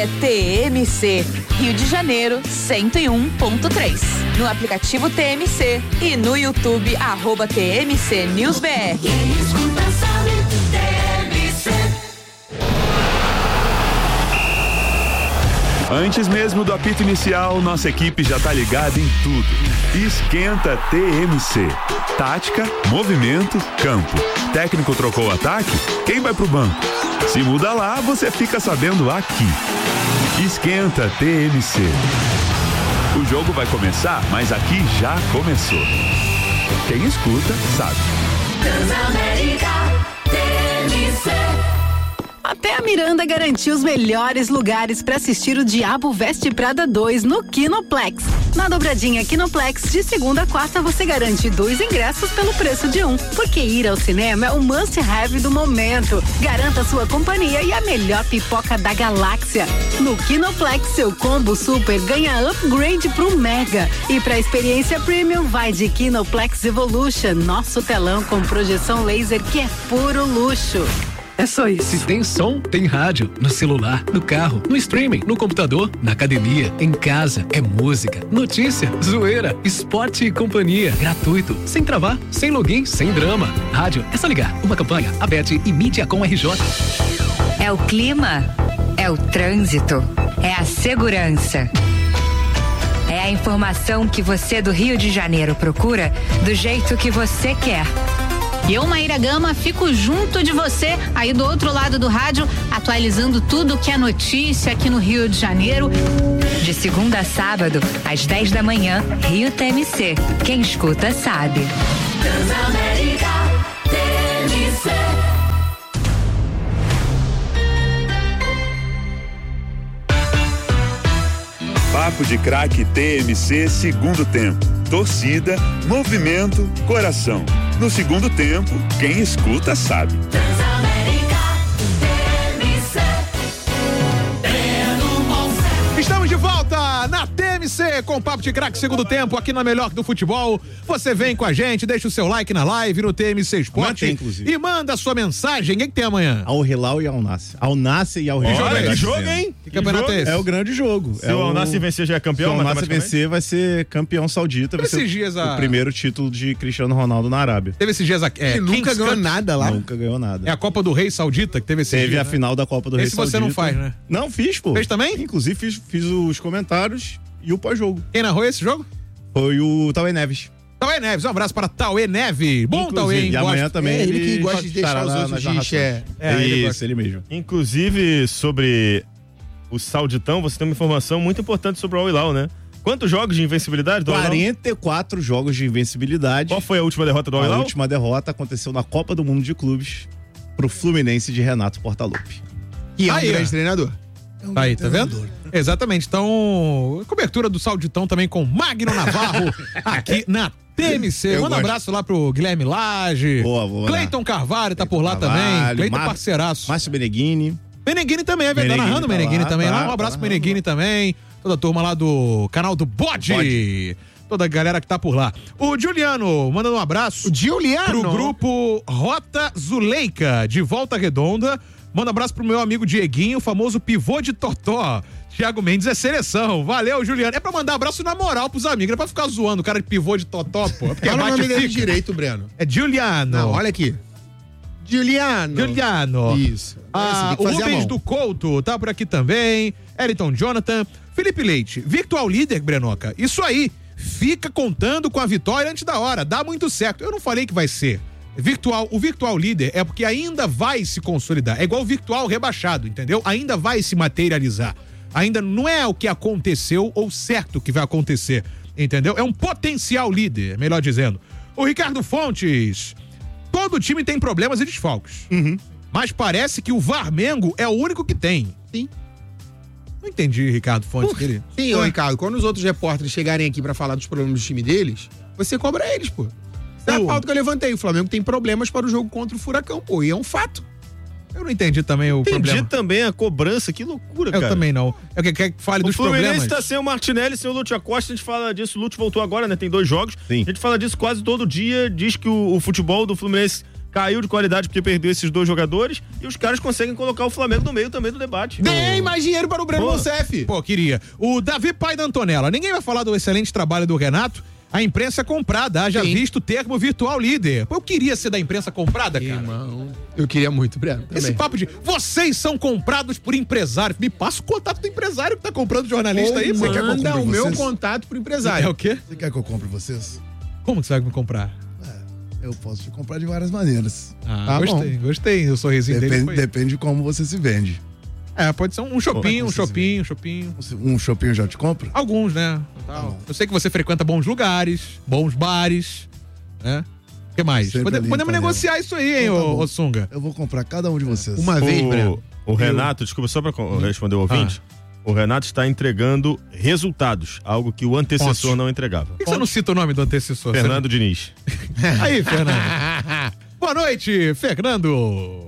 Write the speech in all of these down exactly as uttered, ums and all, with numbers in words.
É T M C, Rio de Janeiro, cento e um ponto três. No aplicativo T M C e no YouTube, arroba T M C News B R. Quem escuta sabe, T M C. Antes mesmo do apito inicial, nossa equipe já tá ligada em tudo. Esquenta T M C. Tática, movimento, campo. Técnico trocou o ataque? Quem vai pro banco? Se muda lá, você fica sabendo aqui. Esquenta T M C. O jogo vai começar, mas aqui já começou. Quem escuta, sabe. Transamérica T M C. Até a Miranda garantiu os melhores lugares para assistir o Diabo Veste Prada dois no Kinoplex. Na dobradinha Kinoplex, de segunda a quarta, você garante dois ingressos pelo preço de um. Porque ir ao cinema é o must-have do momento. Garanta sua companhia e a melhor pipoca da galáxia. No Kinoplex, seu combo super ganha upgrade pro Mega. E pra experiência premium, vai de Kinoplex Evolution, nosso telão com projeção laser que é puro luxo. É só isso. Se tem som, tem rádio. No celular, no carro, no streaming, no computador, na academia, em casa. É música, notícia, zoeira, esporte e companhia. Gratuito, sem travar, sem login, sem drama. Rádio, é só ligar. Uma campanha, a Bet e Mídia com R J. É o clima, é o trânsito, é a segurança. É a informação que você do Rio de Janeiro procura do jeito que você quer. E eu, Maíra Gama, fico junto de você, aí do outro lado do rádio, atualizando tudo que é notícia aqui no Rio de Janeiro. De segunda a sábado, às dez da manhã, Rio T M C. Quem escuta sabe. Transamérica T M C. Papo de Craque T M C, segundo tempo. Torcida, movimento, coração. No segundo tempo, quem escuta sabe. Transamérica T M C. Estamos de volta na T M C com o Papo de Craque segundo tempo aqui na Melhor do Futebol. Você vem com a gente, deixa o seu like na live no T M C Esporte e manda a sua mensagem. Quem que tem amanhã? Al Hilal e Al Nassr. Al Nassr e Al Hilal. Olha, que jogo, hein? Que campeonato é esse? É o grande jogo. Se é o Al Nassr vencer já é campeão? Se o Al Nassr vencer vai ser campeão saudita. Vai ser dias a... o primeiro título de Cristiano Ronaldo na Arábia. Teve esses dias a... É, Ele nunca ganhou nada lá. Nunca ganhou nada. É a Copa do Rei Saudita que teve esse Teve dia, a né? final da Copa do Rei esse Saudita. Esse você não faz, né? Não, fiz, pô. Fez também? Inclusive fiz, fiz os comentários e o pós-jogo. Quem narrou esse jogo? Foi o Tauê Neves. Tauê Neves, um abraço para Tauê Neves. Bom, Tauê. E amanhã também é ele, ele que gosta de deixar os outros de é, é, é ele isso, ele mesmo. Inclusive, sobre o Sauditão, você tem uma informação muito importante sobre o Al Hilal, né? Quantos jogos de invencibilidade do Al Hilal? quarenta e quatro jogos de invencibilidade. Qual foi a última derrota do Al Hilal? A última derrota aconteceu na Copa do Mundo de Clubes pro Fluminense de Renato Portaluppi. Que é um aí, grande treinador. É um tá aí, tá vendo? Exatamente. Então, cobertura do Sauditão também com Magno Navarro aqui na T M C. Eu Manda um gosto. abraço lá pro Guilherme Lage. Boa, boa. Cleiton Carvalho tá Cleiton por lá Carvalho, também. Cleiton Mar- parceiraço. Márcio Beneghini. Meneghini também, é verdade. Tá narrando o tá Meneghini lá, também tá, lá. Um tá abraço pro narrando. Meneghini também. Toda a turma lá do canal do Bode. Bode. Toda a galera que tá por lá. O Juliano, mandando um abraço. O Giuliano. Pro grupo Rota Zuleika, de Volta Redonda. Manda um abraço pro meu amigo Dieguinho, o famoso pivô de Totó. Thiago Mendes é seleção. Valeu, Juliano. É pra mandar abraço na moral pros amigos, não é pra ficar zoando o cara de pivô de Totó, pô. Porque Fala o bate nome dele fica. direito, Breno. É Juliano. Não, olha aqui. Giuliano. Juliano. Isso. Ah, Esse, tem que o fazer a Rubens mão. do Couto tá por aqui também. Eliton Jonathan. Felipe Leite. Virtual líder, Brenoca. Isso aí. Fica contando com a vitória antes da hora. Dá muito certo. Eu não falei que vai ser. Virtual, o virtual líder é porque ainda vai se consolidar. É igual o virtual rebaixado, entendeu? Ainda vai se materializar. Ainda não é o que aconteceu ou certo que vai acontecer, entendeu? É um potencial líder, melhor dizendo. O Ricardo Fontes. Todo time tem problemas e desfalques. Uhum. Mas parece que o Varmengo é o único que tem. Sim. Não entendi, Ricardo Fontes. Querido. Sim, ô Ricardo, quando os outros repórteres chegarem aqui pra falar dos problemas do time deles, você cobra eles, pô. Essa é a pauta que eu levantei. O Flamengo tem problemas para o jogo contra o Furacão, pô. E é um fato. Eu não entendi também o Entendi problema. também a cobrança, que loucura, Eu cara. também não. Eu quero que fale O dos Fluminense problemas. tá sem o Martinelli, sem o Lúcio Acosta, a gente fala disso, o Lúcio voltou agora, né, tem dois jogos. Sim. A gente fala disso quase todo dia, diz que o, o futebol do Fluminense caiu de qualidade porque perdeu esses dois jogadores e os caras conseguem colocar o Flamengo no meio também do debate. Deem mais dinheiro para o Breno Pô. Rousseff. Pô, queria. O Davi Pai da Antonella. Ninguém vai falar do excelente trabalho do Renato. A imprensa é comprada, haja Sim. visto o termo virtual líder. Pô, eu queria ser da imprensa comprada, cara. Irmão, eu queria muito, Breno. também. Esse papo de vocês são comprados por empresários. Me passa o contato do empresário que tá comprando jornalista aí, Ou pô. manda o meu vocês? contato pro empresário. É o quê? Você quer que eu compre vocês? Como que você vai me comprar? Eu posso te comprar de várias maneiras. Ah, Tá gostei, gostei. O sorrisinho dele Depende, foi... depende de como você se vende. É, pode ser um shopping, um Vocês shopping, um shopping. Um shopping eu já te compro? Alguns, né? Tal. Eu sei que você frequenta bons lugares, bons bares, né? O que mais? Sempre Pode- ali em podemos Ipanema. negociar isso aí, hein, Então tá ô, bom. ô Sunga? Eu vou comprar cada um de vocês. Uma vez, Breno. O, o Renato, desculpa, só pra co- responder o ouvinte. O Renato está entregando resultados, algo que o antecessor Fontes. não entregava. Por que você não cita o nome do antecessor? Fernando Diniz. Aí, Fernando. Boa noite, Fernando.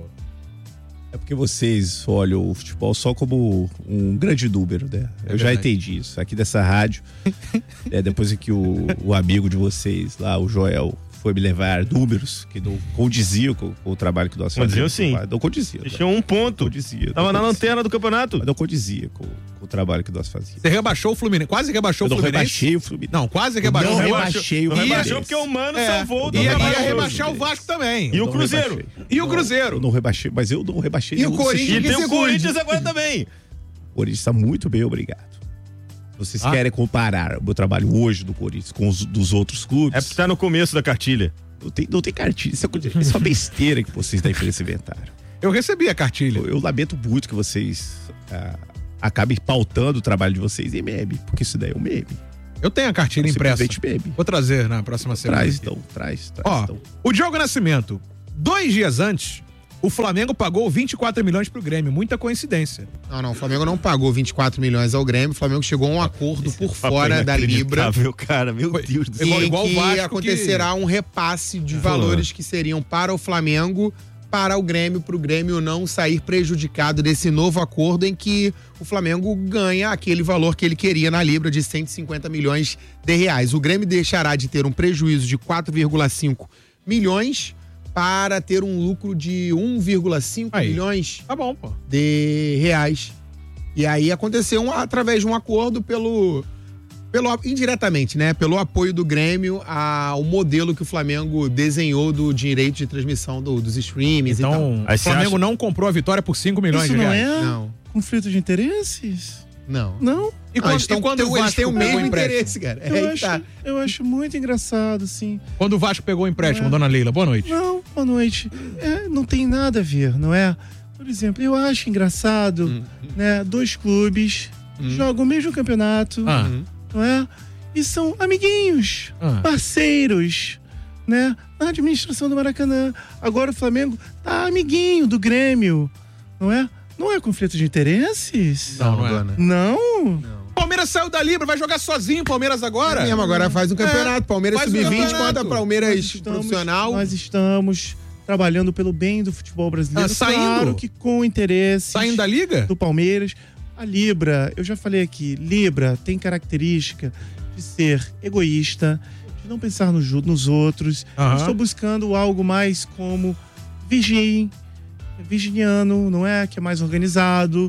É porque vocês olham o futebol só como um grande número, né? Eu já verdade. entendi isso. Aqui dessa rádio, é, depois que o, o amigo de vocês lá, o Joel, foi me levar números que não condiziam com, com o trabalho que nós Condiziam, fazemos. sim. Não condizia. Eles tinham um ponto. Condizia. Tava não na condizia. lanterna do campeonato. Mas não condizia com, com o trabalho que nós fazíamos. Você rebaixou o Fluminense, quase rebaixou Eu o não Fluminense. rebaixei o Fluminense. Não, quase rebaixou. Não o rebaixei o Não Fluminense. rebaixou porque o Mano É, salvou o ia, ia trabalho. rebaixar o Vasco também. E o Não Cruzeiro. rebaixei. E o Cruzeiro. Eu não rebaixei, mas eu não rebaixei. E o nenhum Corinthians? E dos tem que o se Corinthians cuide. agora também. O Corinthians está muito bem, obrigado. Vocês Ah. querem comparar o meu trabalho hoje do Corinthians com os dos outros clubes? É porque tá no começo da cartilha. Não tem, não tem cartilha. Isso é, coisa- isso é uma besteira que vocês da imprensa inventaram. Eu recebi a cartilha. Eu, eu lamento muito que vocês ah, acabem pautando o trabalho de vocês em meme, porque isso daí é um meme. Eu tenho a cartilha impressa. Simplesmente meme. Vou trazer na próxima semana. Traz aqui. então, traz, traz Ó, então. o Diogo Nascimento. Dois dias antes, o Flamengo pagou vinte e quatro milhões pro Grêmio. Muita coincidência. Não, não, o Flamengo não pagou vinte e quatro milhões ao Grêmio, o Flamengo chegou a um acordo por fora da Libra. Inacreditável, cara, meu Foi- Deus do Igual- céu. Em igual o que Vasco acontecerá um repasse de valores que seriam para o Flamengo, para o Grêmio, para o Grêmio não sair prejudicado desse novo acordo em que o Flamengo ganha aquele valor que ele queria na Libra de cento e cinquenta milhões de reais. O Grêmio deixará de ter um prejuízo de quatro vírgula cinco milhões para ter um lucro de um vírgula cinco Aí. milhões Tá bom, pô. de reais. E aí aconteceu um- através de um acordo pelo, pelo indiretamente, né? Pelo apoio do Grêmio ao modelo que o Flamengo desenhou do direito de transmissão do- dos streams Então, e Aí o você Flamengo acha- não comprou a vitória por cinco milhões Isso de não reais. tal. é Não, conflito de interesses? não. Não. E Não, quando, eles, tão, e quando têm- o eles Vasco têm o pegou mesmo empréstimo? interesse, cara. É Eu aí que acho, tá. eu acho muito engraçado, assim. Quando o Vasco pegou o empréstimo, É. dona Leila, boa noite. Não, boa noite. É, não tem nada a ver, não é? Por exemplo, eu acho engraçado, Hum. né? Dois clubes jogam o mesmo campeonato, Ah. não é? E são amiguinhos, Ah. parceiros, né? Na administração do Maracanã. Agora o Flamengo tá amiguinho do Grêmio, não é? Não é conflito de interesses? Não, não é. dona. Não? Palmeiras saiu da Libra, vai jogar sozinho o Palmeiras agora? É mesmo, agora faz um campeonato. É, Palmeiras faz um sub vinte campeonato. contra Palmeiras Estamos- profissional. Nós estamos trabalhando pelo bem do futebol brasileiro. Ah, saindo? Claro que com interesse. Saindo da Liga? do Palmeiras. A Libra, eu já falei aqui, Libra tem característica de ser egoísta, de não pensar no ju- nos outros. Aham. Estou buscando algo mais como virgin, virginiano, não é? Que é mais organizado,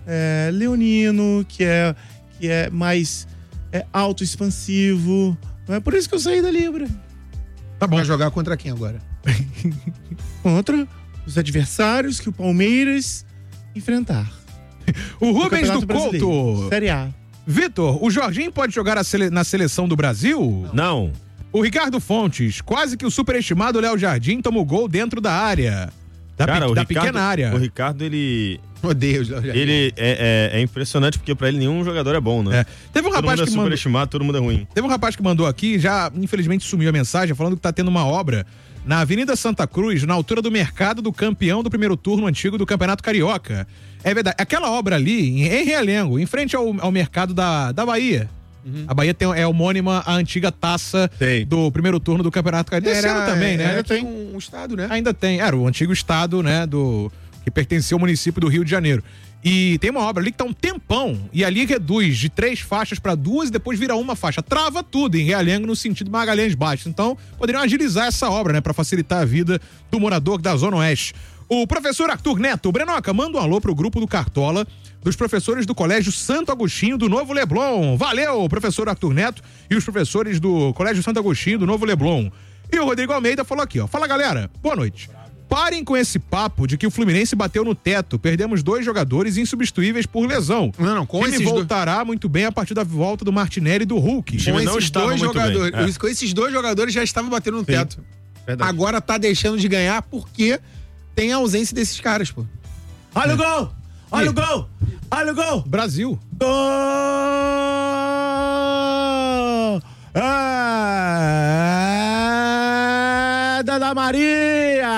é, leonino, que é, que é mais é, autoexpansivo. Não é por isso que eu saí da Libra. Tá bom. Vai jogar contra quem agora? Contra os adversários que o Palmeiras enfrentar. O No Rubens Campeonato do Brasileiro, Couto. Série A. Vitor, o Jorginho pode jogar a sele- na seleção do Brasil? Não. O Ricardo Fontes, quase que o superestimado Léo Jardim toma o gol dentro da área. Da, Cara, pe- o da Ricardo, pequena área. O Ricardo, ele. Odeio os Léo Jardim. Ele é, é- é impressionante porque pra ele nenhum jogador é bom, né? É. Teve um Todo rapaz mundo é que mandou, superestimado, todo mundo é ruim. teve um rapaz que mandou aqui, já infelizmente sumiu a mensagem, falando que tá tendo uma obra na Avenida Santa Cruz, na altura do mercado do campeão do primeiro turno antigo do Campeonato Carioca. É verdade, aquela obra ali, em em Realengo, em frente ao, ao mercado da, da Bahia. A Bahia tem, é homônima à antiga taça Tem. do primeiro turno do Campeonato Carioca. Desse ano também, né? Era Ainda tem. um, um estado, né? Ainda tem. Era o antigo estado, né, do que pertencia ao município do Rio de Janeiro. E tem uma obra ali que tá um tempão, e ali reduz de três faixas para duas e depois vira uma faixa. Trava tudo em Realengo no sentido Magalhães Bastos. Então, poderiam agilizar essa obra, né, para facilitar a vida do morador da Zona Oeste. O professor Arthur Neto, Brenoca, manda um alô pro grupo do Cartola, dos professores do Colégio Santo Agostinho do Novo Leblon. Valeu, professor Arthur Neto e os professores do Colégio Santo Agostinho do Novo Leblon. E o Rodrigo Almeida falou aqui, ó. Fala, galera, boa noite. Parem com esse papo de que o Fluminense bateu no teto. Perdemos dois jogadores insubstituíveis por lesão. Não, não, com Ele esses voltará do... muito bem a partir da volta do Martinelli e do Hulk. Com esses dois jogadores, é. com esses dois jogadores já estavam batendo no Sim. teto. Verdade. Agora tá deixando de ganhar porque tem a ausência desses caras, pô. Olha é. o gol! Olha e? o gol! Olha o gol! Brasil. Gol! É da Ana Maria!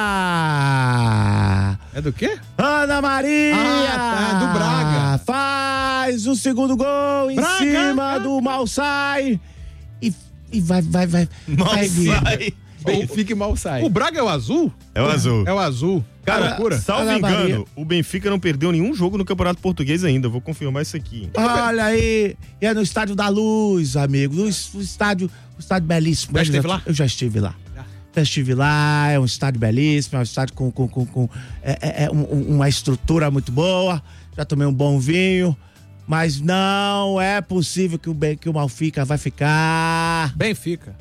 É do quê? Ana Maria! Ah, tá, do Braga. Faz o segundo gol em Braga, cima Braga. do Malsai e, e vai, vai, vai. Malsai. Benfica e Malsai. O Braga é o azul? É o azul. É o azul. Cara, loucura. salvo Ana engano, Maria. o Benfica não perdeu nenhum jogo no Campeonato Português ainda. Vou confirmar isso aqui. Olha aí, e é no Estádio da Luz, amigo. O, o estádio, o estádio belíssimo. Já esteve lá? Eu já estive lá. Já estive lá, é um estádio belíssimo, é um estádio com, com, com, com é, é, é um, uma estrutura muito boa. Já tomei um bom vinho, mas não é possível que o, que o Malfica vai ficar. Benfica.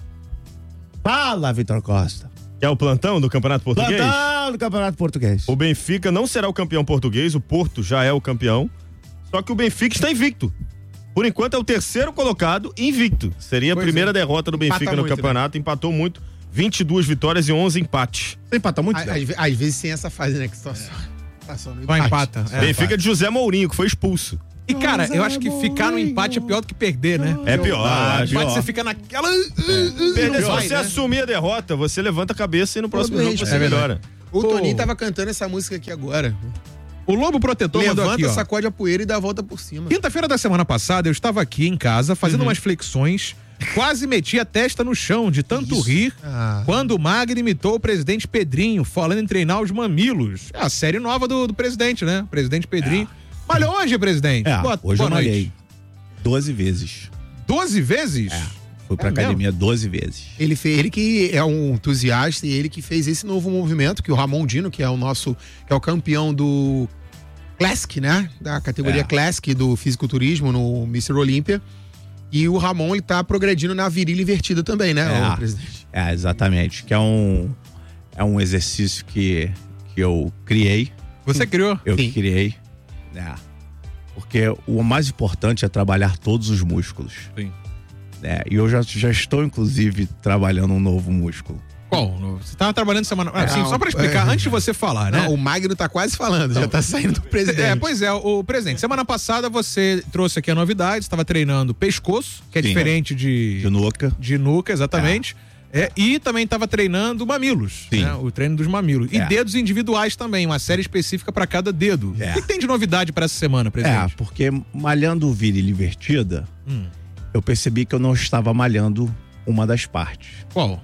Fala, Vitor Costa. É o plantão do Campeonato Português? Plantão do Campeonato Português. O Benfica não será o campeão português, o Porto já é o campeão. Só que o Benfica está invicto. Por enquanto é o terceiro colocado invicto. Seria a Pois primeira é. derrota do Benfica Empata no muito, campeonato, empatou muito. vinte e duas vitórias e onze empates. Você empata muito? Às, às ve- às vezes tem essa fase, né? Que só, só, tá só no Vai empate. empata. É. Benfica de José Mourinho, que foi expulso. E, cara, eu acho que ficar no empate é pior do que perder, né? É pior, Ah, é empate pior. você fica naquela... Perder, se Vai, você né? assumir a derrota, você levanta a cabeça e no próximo Todo jogo você respeito. melhora. O Pô. Toninho tava cantando essa música aqui agora. O Lobo Protetor mandou Levanta, aqui, ó. sacode a poeira e dá a volta por cima. Quinta-feira da semana passada, eu estava aqui em casa fazendo Uhum. umas flexões, quase meti a testa no chão de tanto Isso. rir, Ah. quando o Magno imitou o presidente Pedrinho, falando em treinar os mamilos. É a série nova do, do presidente, né? Presidente Pedrinho. Malhou hoje, presidente? É, Boa- hoje boa eu noite. malhei doze vezes. doze vezes? É. Fui pra É academia doze vezes. Ele, fez, ele que é um entusiasta e ele que fez esse novo movimento, que o Ramon Dino, que é o nosso, que é o campeão do Classic, né? Da categoria É. Classic do fisiculturismo no mister Olímpia. E o Ramon, ele tá progredindo na virilha invertida também, né, É. ô, presidente? É, exatamente. Que é um, é um exercício que, que eu criei. Você criou? Eu Sim. criei. Né? Porque o mais importante é trabalhar todos os músculos. Sim. Né? E eu já, já estou, inclusive, trabalhando um novo músculo. Qual? Você tava trabalhando semana... Ah, É, sim, só pra explicar, é. antes de você falar, né? Não, o Magno tá quase falando, já tá saindo do presidente. É, pois é, o presidente, semana passada você trouxe aqui a novidade, estava treinando pescoço, que é Sim. diferente de... De nuca. De nuca, exatamente. É, e também estava treinando mamilos, Sim. né? O treino dos mamilos. E É. dedos individuais também, uma série específica para cada dedo. É. O que, que tem de novidade para essa semana, É, presidente? porque malhando virilha invertida, Hum. eu percebi que eu não estava malhando uma das partes, Qual?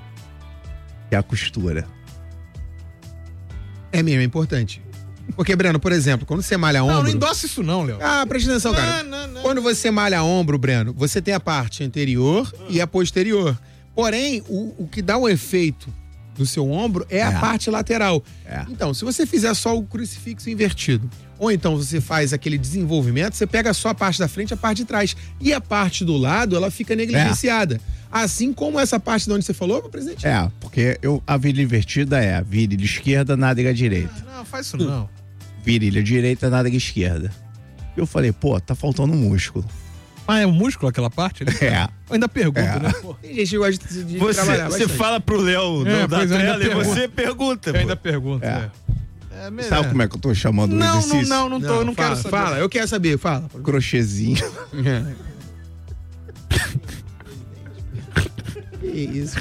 que é a costura. É mesmo, é importante. Porque, Breno, por exemplo, quando você malha ombro... Não, não endossa isso não, Léo. Ah, presta atenção, cara. Não, não, não. Quando você malha ombro, Breno, você tem a parte anterior e a posterior. Porém, o, o que dá o efeito do seu ombro é, a É. parte lateral. É. Então, se você fizer só o crucifixo invertido, ou então você faz aquele desenvolvimento, você pega só a parte da frente e a parte de trás. E a parte do lado, ela fica negligenciada. Assim como essa parte de onde você falou, meu presidente? É, porque eu, a virilha invertida é a virilha esquerda, nádega direita. Não, faz isso não. Virilha direita, nádega esquerda. E eu falei, pô, tá faltando um músculo. Ah, é um músculo aquela parte? ali? É. Eu ainda pergunto, É. né? Pô. Tem gente que gosta de, de Você, trabalhar você bastante. fala pro Léo É, não dar pois é, ainda trela e pergunta. você pergunta. Eu pô. ainda pergunto, É. é. É, mesmo. Sabe como é que eu tô chamando o Não, não, exercício? não, não tô, eu não fala, quero saber. Fala, eu quero saber, fala. Crochêzinho. Que isso?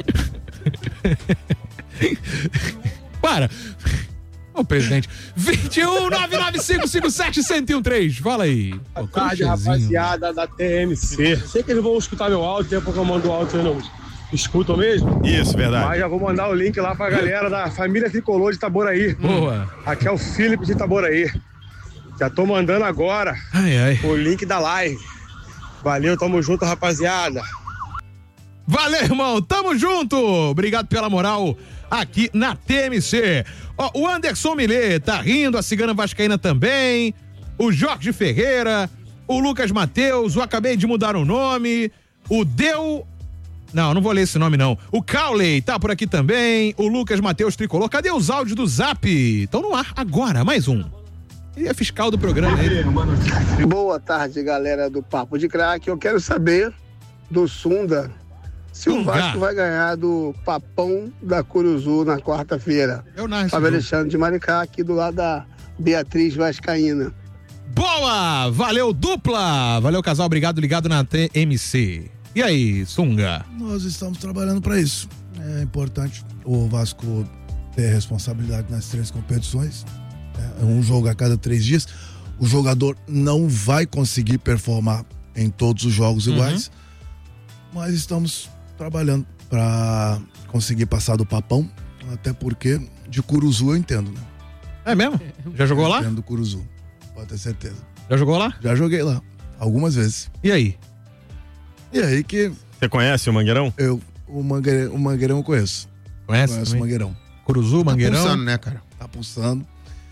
Para! Ô, presidente. vinte e um, nove nove cinco cinco sete, um zero um três. Fala aí. Boa tarde, rapaziada da T M C. Sei que eles vão escutar meu áudio, tem pouco eu mando o áudio, eles não escutam mesmo. Isso, verdade. Mas já vou mandar o link lá pra galera da família Tricolor de Itaboraí. Boa. Aqui é o Felipe de Itaboraí. Já tô mandando agora ai, ai. o link da live. Valeu, tamo junto, rapaziada. Valeu, irmão, tamo junto. Obrigado pela moral aqui na T M C. Ó, o Anderson Milê tá rindo, a Cigana Vascaína também, o Jorge Ferreira, o Lucas Mateus, o Acabei de Mudar o Nome, o Deu... Não, não vou ler esse nome não. O Cowley tá por aqui também, o Lucas Mateus Tricolor. Cadê os áudios do Zap? Estão no ar agora, mais um. Ele é fiscal do programa. Ele. Boa tarde, galera do Papo de Craque. Eu quero saber do Sunda se o Sunga. Vasco vai ganhar do Papão da Curuzu na quarta-feira. Eu nasci. Fábio Alexandre de Maricá, aqui do lado da Beatriz Vascaína. Boa! Valeu, dupla! Valeu, casal. Obrigado, ligado na T M C. E aí, Sunga? Nós estamos trabalhando para isso. É importante o Vasco ter responsabilidade nas três competições. É um jogo a cada três dias. O jogador não vai conseguir performar em todos os jogos iguais, uhum. mas estamos trabalhando para conseguir passar do Papão, até porque de Curuzu eu entendo, né? É mesmo? Já jogou lá? Eu entendo do Curuzu, pode ter certeza. Já jogou lá? Já joguei lá, algumas vezes. E aí? E aí que... Você conhece o Mangueirão? Eu, o Mangueirão, o Mangueirão eu conheço. Conhece? Conheço o Mangueirão. Curuzu, Mangueirão? Tá pulsando, né, cara? Tá pulsando.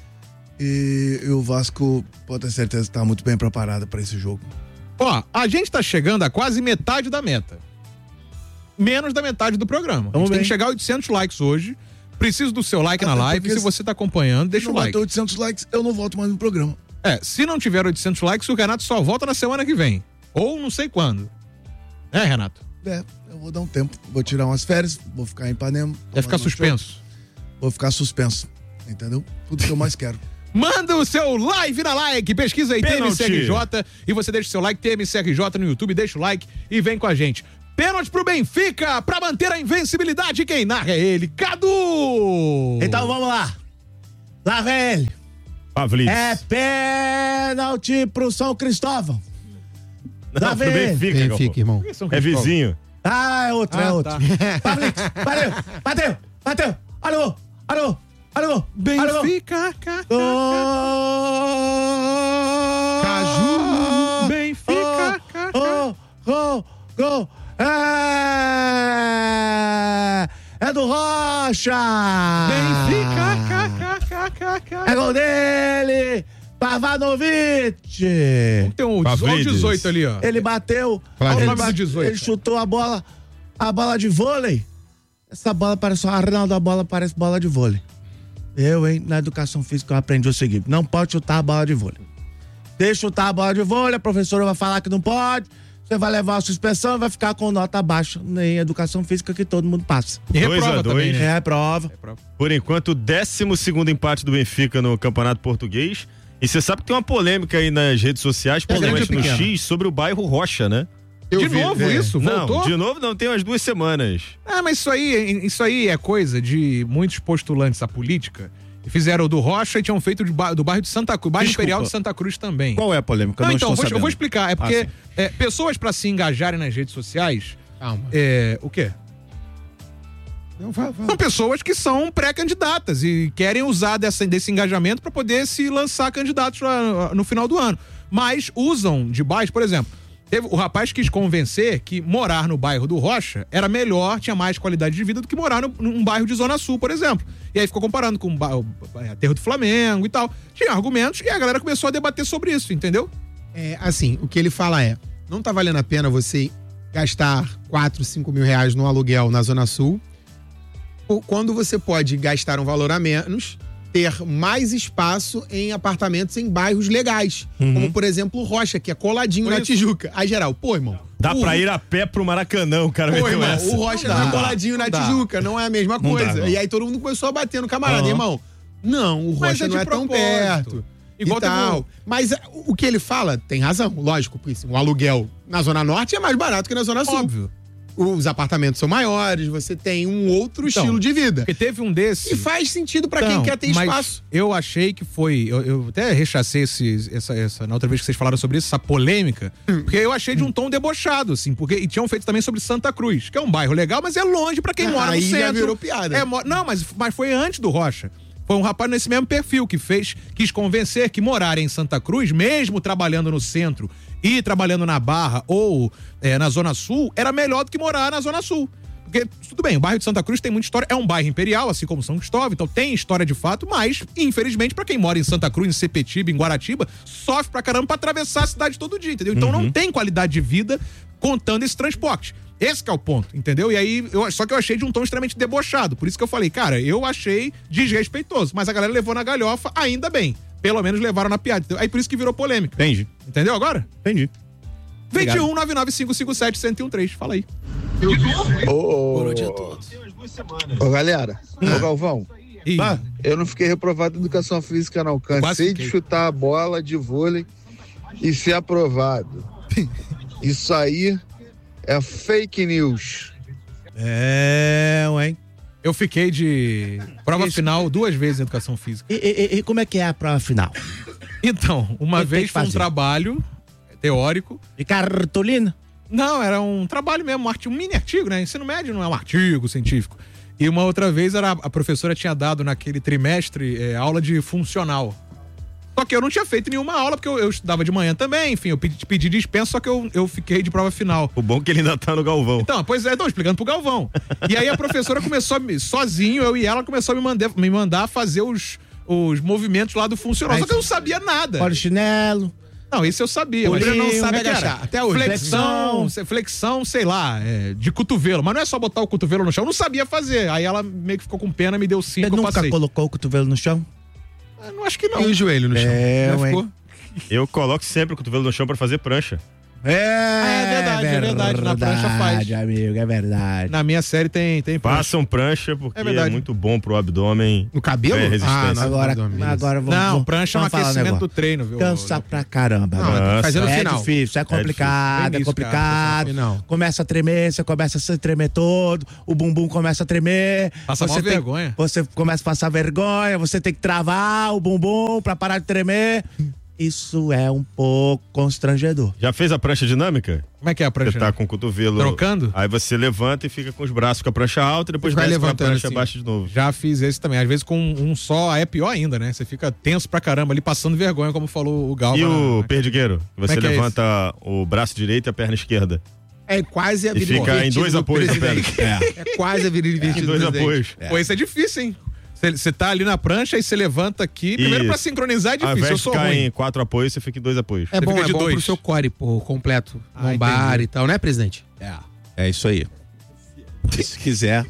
E, e o Vasco pode ter certeza que tá muito bem preparado para esse jogo. Ó, a gente tá chegando a quase metade da meta. Menos da metade do programa. A gente tem que chegar a oitocentos likes hoje. Preciso do seu like Até na live. Se você tá acompanhando, deixa o like. Se não bater oitocentos likes, eu não volto mais no programa. É, se não tiver oitocentos likes, o Renato só volta na semana que vem. Ou não sei quando. É, Renato? É, eu vou dar um tempo. Vou tirar umas férias, vou ficar em Ipanema. Vai ficar suspenso? Show. Vou ficar suspenso. Entendeu? Tudo que eu mais quero. Manda o seu live na like, pesquisa aí T M C R J e você deixa o seu like, T M C R J no YouTube, deixa o like e vem com a gente. Pênalti pro Benfica, pra manter a invencibilidade, quem narra é ele, Cadu! Então vamos lá. Lá vem ele. Pavlidis. É pênalti pro São Cristóvão. Lá Não, vem pro ele. Benfica, Benfica, irmão. É vizinho. Ah, é outro, Ah, é outro. tá. Pavlidis, bateu, bateu, bateu. Alô, alô, alô. Benfica, Gol! Caju, Benfica, Gol, gol, gol. É, é do Rocha. Benfica, é gol dele. Pavanovic. Tem um dezoito ali, ó. Ele bateu, Olha o ele, nome do bate- dezoito. ele chutou a bola, a bola de vôlei. Essa bola parece, a Arnaldo, a bola parece bola de vôlei. Eu, hein, na educação física eu aprendi o seguinte, não pode chutar a bola de vôlei. Deixa chutar a bola de vôlei, a professora vai falar que não pode, você vai levar a suspensão e vai ficar com nota baixa em educação física que todo mundo passa. E dois reprova a dois. também, né? É, prova. Por enquanto, o décimo segundo empate do Benfica no Campeonato Português. E você sabe que tem uma polêmica aí nas redes sociais, principalmente no X, sobre o bairro Rocha, né? De novo isso? Voltou? Não, de novo não, tem umas duas semanas. Ah, mas isso aí, isso aí é coisa de muitos postulantes à política. Que fizeram do Rocha e tinham feito de ba- do bairro de Santa Cruz, bairro Desculpa. Imperial de Santa Cruz também. Qual é a polêmica? Eu Não, não então, estou vou- eu vou sabendo. explicar. É porque Ah, sim. é, pessoas para se engajarem nas redes sociais. Calma. É, o quê? São pessoas que são pré-candidatas e querem usar dessa, desse engajamento para poder se lançar candidatos lá no final do ano. Mas usam de baixo, por exemplo, teve, o rapaz quis convencer que morar no bairro do Rocha era melhor, tinha mais qualidade de vida do que morar no, num bairro de Zona Sul, por exemplo. E aí ficou comparando com o, ba- o aterro do Flamengo e tal. Tinha argumentos e a galera começou a debater sobre isso, entendeu? É, assim, o que ele fala é, não tá valendo a pena você gastar quatro, cinco mil reais no aluguel na Zona Sul, ou quando você pode gastar um valor a menos, ter mais espaço em apartamentos em bairros legais. Como, por exemplo, o Rocha, que é coladinho Por na isso. Tijuca. Aí, geral, pô, irmão. Dá o- pra ir a pé pro Maracanã, o cara Pô, meteu irmão, essa. o Rocha Não tá dá. coladinho na Não dá. Tijuca, não é a mesma Não dá, coisa. não. E aí todo mundo começou a bater no camarada, Aham. irmão. Não, o Mas Rocha é de não é tão propósito. perto. Igual e teve tal. um- Mas é, o que ele fala tem razão, lógico. Porque assim, o aluguel na Zona Norte é mais barato que na Zona Sul. Óbvio. Os apartamentos são maiores, você tem um outro Então, estilo de vida. Porque teve um desses. E faz sentido pra quem Então, quer ter mas espaço. Eu achei que foi. Eu, eu até rechacei esse, essa, essa. Na outra vez que vocês falaram sobre isso, essa polêmica. Porque eu achei de um tom debochado, assim. Porque, e tinham feito também sobre Santa Cruz, que é um bairro legal, mas é longe pra quem Ah, mora no aí já centro. virou piada. É mo- não, mas, mas foi antes do Rocha. Foi um rapaz nesse mesmo perfil que fez, quis convencer que morar em Santa Cruz, mesmo trabalhando no centro e trabalhando na Barra ou é, na Zona Sul, era melhor do que morar na Zona Sul. Porque, tudo bem, o bairro de Santa Cruz tem muita história, é um bairro imperial, assim como São Cristóvão, então tem história de fato, mas, infelizmente, pra quem mora em Santa Cruz, em Sepetiba, em Guaratiba, sofre pra caramba pra atravessar a cidade todo dia, entendeu? Então Uhum. não tem qualidade de vida contando esse transporte. Esse que é o ponto, entendeu? E aí, eu, só que eu achei de um tom extremamente debochado, por isso que eu falei, cara, eu achei desrespeitoso, mas a galera levou na galhofa, ainda bem. Pelo menos levaram na piada. Aí por isso que virou polêmica. Entendi. Entendeu agora? Entendi. vinte e um, nove nove cinco cinco sete, um zero um três. Fala aí. Ô, ô, ô, galera, ô Galvão, ah, eu não fiquei reprovado em educação física, não. Cansei de chutar a bola de vôlei e ser aprovado. Isso aí é fake news. É, ué. Eu fiquei de prova Isso. final duas vezes em educação física. E, e- e como é que é a prova final? Então, uma O que tem vez que foi um fazer? trabalho teórico. De cartolina? Não, era um trabalho mesmo, um, artigo, um mini artigo, né? Ensino médio não é um artigo científico. E uma outra vez era, a professora tinha dado naquele trimestre é, aula de funcional. Só que eu não tinha feito nenhuma aula, porque eu, eu estudava de manhã também, enfim, eu pedi, pedi dispensa, só que eu, eu fiquei de prova final. O bom é que ele ainda tá no Galvão. Então, pois é, tô explicando pro Galvão. E aí a professora começou, a me- sozinho, eu e ela, começou a me mandar, me mandar fazer os, os movimentos lá do funcional. Aí Só que eu não sabia nada. Olha o chinelo. Não, isso eu sabia. Mas mas ele não como sabe é que era? agachar, até hoje. Flexão, flexão, flexão, sei lá, é, de cotovelo. Mas não é só botar o cotovelo no chão. Eu não sabia fazer. Aí ela meio que ficou com pena, me deu cinco, Você eu nunca passei. colocou o cotovelo no chão? Eu não acho que não. E o joelho no chão? É, Já ué. ficou? Eu coloco sempre o cotovelo no chão pra fazer prancha. É, é verdade, é verdade. Na prancha faz. amigo, é verdade. Na minha série tem, tem prancha. Façam prancha, porque É é, verdade. muito bom pro abdômen. No cabelo? É, Ah, resistência. no Agora, abdômen, agora vamos. Não, vamos- prancha é um vamos falar um aquecimento negócio. do treino, viu? Cansa pra caramba. Não, agora. Nossa. fazendo É final. difícil, é complicado, é, Tem isso, cara, complicado. final. Começa a tremer, você começa a se tremer todo, o bumbum começa a tremer. Passa você mó tem- vergonha. Você começa a passar vergonha, você tem que travar o bumbum pra parar de tremer. Isso é um pouco constrangedor. Já fez a prancha dinâmica? Como é que é a prancha? Você tá com o cotovelo. Trocando? Aí você levanta e fica com os braços com a prancha alta e depois Vai desce com a levantando prancha assim. abaixo de novo. Já fiz esse também. Às vezes com um só é pior ainda, né? Você fica tenso pra caramba ali, passando vergonha, como falou o Galva. E na- o na- perdigueiro? Você é que é levanta o braço direito e a perna esquerda. É quase a E virilha fica em invertida dois do apoios na presidente. perna. É quase a virilha Em invertida dois do presidente. apoios. Pô, isso é difícil, hein? Você tá ali na prancha e você levanta aqui. Primeiro, pra Isso. sincronizar é Ao difícil. invés Eu de sou ficar ruim. em quatro apoios, você fica em dois apoios. É Você bom, fica é de bom dois. pro seu core por completo, Ah, lombar entendi. e tal, né, presidente? É. É isso aí. Se quiser,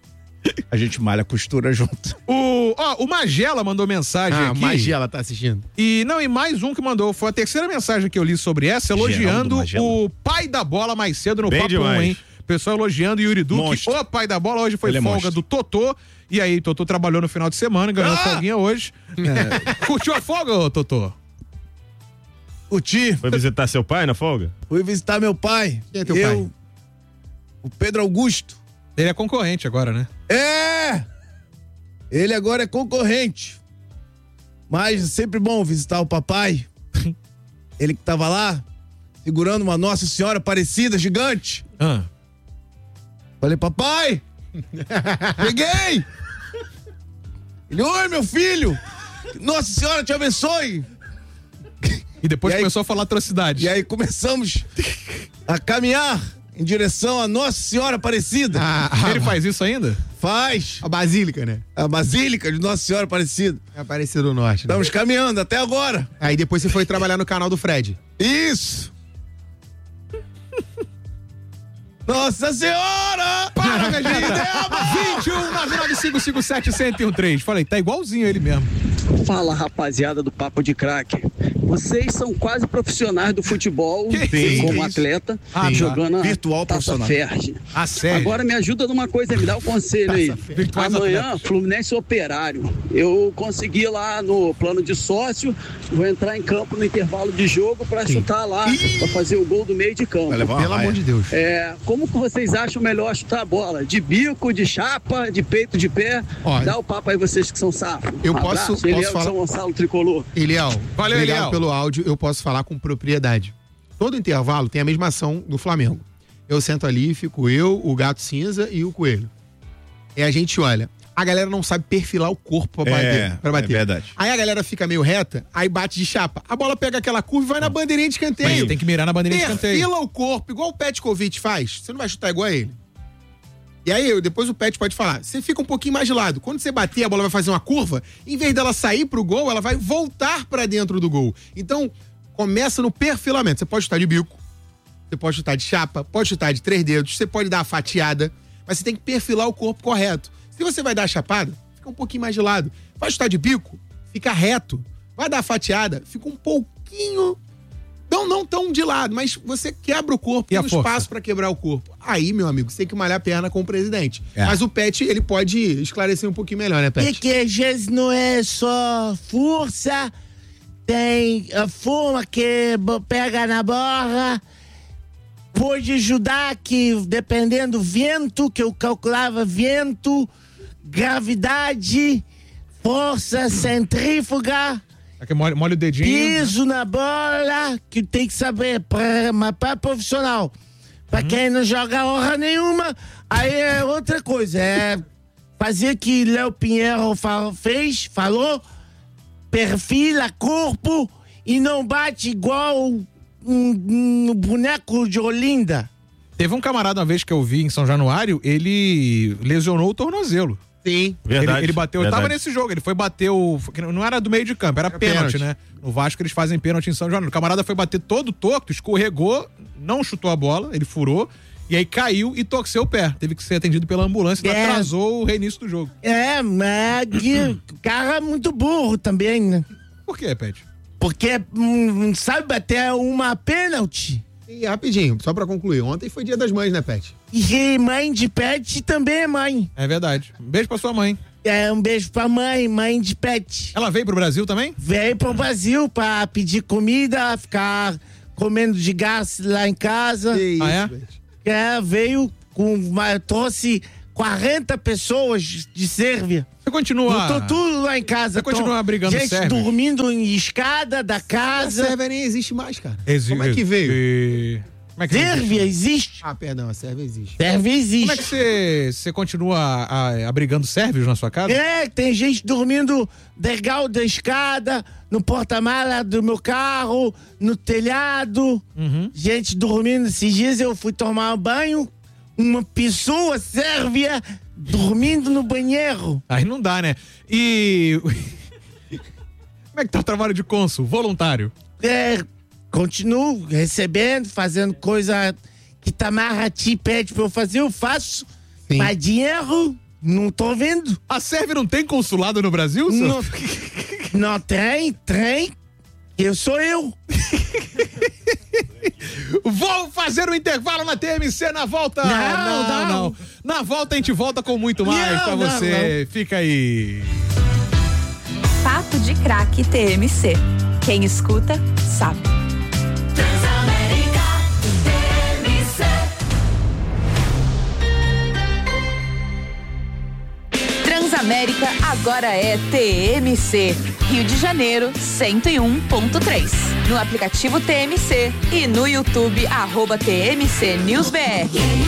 a gente malha a costura junto. O, ó, o Magela mandou mensagem Ah, aqui. magia, ela tá assistindo. E não, e mais um que mandou. Foi a terceira mensagem que eu li sobre essa, elogiando Geraldo Magela. o pai da bola mais cedo no Bem Papo um, demais. hein? Pessoal elogiando Yuri Duque. Monstro. O pai da bola hoje foi Ele é folga monstro. do Totô. E aí, Totô trabalhou no final de semana, ganhou Ah! folguinha hoje. É. Curtiu a folga, ô, Totô? Curti, Foi visitar seu pai na folga? fui visitar meu pai. Quem é teu eu, pai? O Pedro Augusto. Ele é concorrente agora, né? É! Ele agora é concorrente. Mas é sempre bom visitar o papai. Ele que tava lá, segurando uma Nossa Senhora Aparecida gigante. Ah. Falei, papai! Peguei! Ele, oi, meu filho! Nossa Senhora te abençoe! E depois E aí- começou a falar atrocidade. E aí começamos a caminhar em direção à Nossa Senhora Aparecida. Ah, Ele faz isso ainda? Faz a Basílica, né? a Basílica de Nossa Senhora Aparecida. É Aparecida do Norte, né? Estamos caminhando até agora. Aí depois você foi trabalhar no canal do Fred. Isso! Nossa Senhora! Para, Vegeta! vinte e um, nove nove cinco cinco sete, um zero um três. Falei, tá igualzinho ele mesmo. Fala, rapaziada do Papo de Craque. Vocês são quase profissionais do futebol, Que como isso? atleta, Ah, tá. jogando a Virtual Taça profissional. Ferdi. A sério. Agora me ajuda numa coisa, me dá um conselho aí. Virtuais Amanhã, atletas. Fluminense Operário. Eu consegui lá no plano de sócio, vou entrar em campo no intervalo de jogo pra chutar lá, pra fazer o gol do meio de campo. Vai levar uma Pelo raia. amor de Deus. É, como que vocês acham melhor chutar a bola? De bico, de chapa, de peito, de pé? Olha, Dá o papo aí vocês que são safos. eu Um posso- abraço, posso Eliel de falar- São Gonçalo Tricolor. Eliel, Valeu, obrigado Eliel. pelo áudio. Eu posso falar com propriedade. Todo intervalo tem a mesma ação do Flamengo. Eu sento ali, fico eu, o gato cinza e o coelho. E a gente olha. a galera não sabe perfilar o corpo pra bater. É, pra bater. é verdade. Aí a galera fica meio reta, aí bate de chapa. A bola pega aquela curva e vai na bandeirinha de escanteio. Mas tem que mirar na bandeirinha de escanteio. Perfila o corpo, igual o Petkovic faz. Você não vai chutar igual a ele. E aí, depois o Pet pode falar, você fica um pouquinho mais de lado. Quando você bater, a bola vai fazer uma curva, em vez dela sair pro gol, ela vai voltar pra dentro do gol. Então, começa no perfilamento. Você pode chutar de bico, você pode chutar de chapa, pode chutar de três dedos, você pode dar a fatiada, mas você tem que perfilar o corpo correto. Se você vai dar a chapada, fica um pouquinho mais de lado. Vai chutar de bico, fica reto. Vai dar a fatiada, fica um pouquinho... Não, não tão de lado, mas você quebra o corpo, tem um espaço pra quebrar o corpo. Aí, meu amigo, você tem que malhar a perna com o presidente. É. Mas o Pet, ele pode esclarecer um pouquinho melhor, né, Pet? E que às vezes não é só força, tem a forma que bo- pega na bola, pode ajudar que, dependendo do vento, que eu calculava vento, gravidade, força centrífuga, É que molha, molha o dedinho. piso na bola, que tem que saber, pra, mas pra profissional. Pra Uhum. quem não joga honra nenhuma, aí é outra coisa. É fazer que Léo Pinheiro fa- fez, falou, perfila corpo e não bate igual um, um boneco de Olinda. Teve um camarada uma vez que eu vi em São Januário, ele lesionou o tornozelo. Sim. Verdade, Ele, ele bateu, eu verdade. tava nesse jogo, ele foi bater o... Não era do meio de campo, era, Era pênalti, pênalti. né? No Vasco eles fazem pênalti em São Januário. O camarada foi bater todo torto, escorregou, não chutou a bola, ele furou, e aí caiu e torceu o pé. Teve que ser atendido pela ambulância, É. atrasou o reinício do jogo. É, mas que- o cara é muito burro também, né? Por quê, Pet? Porque hum, sabe bater uma pênalti. E rapidinho, só pra concluir, ontem foi dia das mães, né, Pet? E mãe de pet também é mãe. É verdade. Um beijo pra sua mãe. É, um beijo pra mãe, mãe de pet. Ela veio pro Brasil também? Veio pro Brasil pra pedir comida, ficar comendo de gás lá em casa. Que isso, Ah, é? Pet. É, veio com uma, trouxe quarenta pessoas de Sérvia. Você continua... Botou tudo lá em casa. Você continua Tom. brigando Gente Sérvia? dormindo em escada da A casa. Sérvia nem existe mais, cara. Exi- Como é que veio? E- Como é que Sérvia existe. Ah, perdão, a Sérvia existe. Sérvia existe. Como é que você, você continua a- abrigando sérvios na sua casa? É, tem gente dormindo degrau da escada, no porta-mala do meu carro, no telhado. Uhum. Gente dormindo. Esses dias eu fui tomar um banho, uma pessoa sérvia dormindo no banheiro. Aí não dá, né? E... Como é que tá o trabalho de cônsul, voluntário? É, continuo recebendo, fazendo coisa que Itamaraty pede pra eu fazer, eu faço. Sim. Mas dinheiro, não tô vendo. A Sérvia não tem consulado no Brasil, senhor? Não, não tem, tem. Eu sou eu. Vou fazer um intervalo na T M C na volta. Não, não. Na volta a gente volta com muito mais Não, pra não, você. Fica aí. Papo de Craque T M C. Quem escuta, sabe. Transamérica T M C. Transamérica agora é T M C. Rio de Janeiro, cento e um ponto três. No aplicativo T M C e no YouTube, arroba T M C News B R.